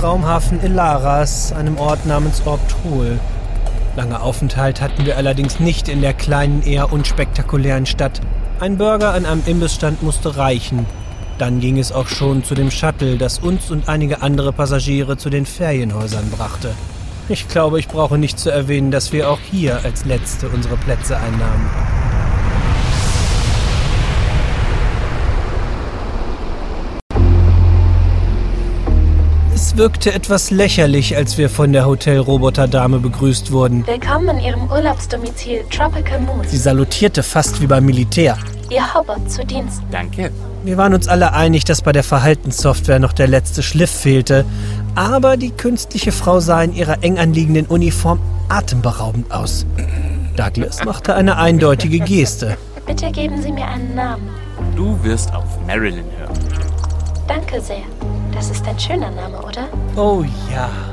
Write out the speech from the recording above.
Raumhafen Ilaras, einem Ort namens Orptol. Lange Aufenthalt hatten wir allerdings nicht in der kleinen, eher unspektakulären Stadt. Ein Burger an einem Imbissstand musste reichen. Dann ging es auch schon zu dem Shuttle, das uns und einige andere Passagiere zu den Ferienhäusern brachte. Ich glaube, ich brauche nicht zu erwähnen, dass wir auch hier als Letzte unsere Plätze einnahmen. Es wirkte etwas lächerlich, als wir von der Hotelroboterdame begrüßt wurden. Willkommen in Ihrem Urlaubsdomizil Tropical Moon. Sie salutierte fast wie beim Militär. Ihr Hobart zu Diensten. Danke. Wir waren uns alle einig, dass bei der Verhaltenssoftware noch der letzte Schliff fehlte. Aber die künstliche Frau sah in ihrer eng anliegenden Uniform atemberaubend aus. Douglas machte eine eindeutige Geste. Bitte geben Sie mir einen Namen. Du wirst auf Marilyn hören. Danke sehr. Das ist ein schöner Name, oder? Oh ja.